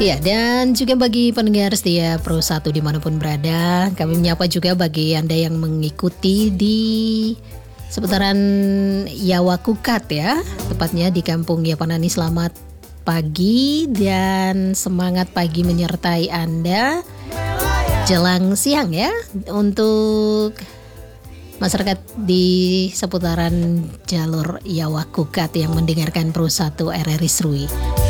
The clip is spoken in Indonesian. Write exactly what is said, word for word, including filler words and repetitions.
Ya, dan juga bagi pendengar setia Pro satu dimanapun berada, kami menyapa juga bagi Anda yang mengikuti di seputaran Yawakukat ya, tepatnya di Kampung Yapanani. Selamat pagi dan semangat pagi menyertai Anda jelang siang ya, untuk masyarakat di seputaran jalur Yawakukat yang mendengarkan Pro satu R R I Serui.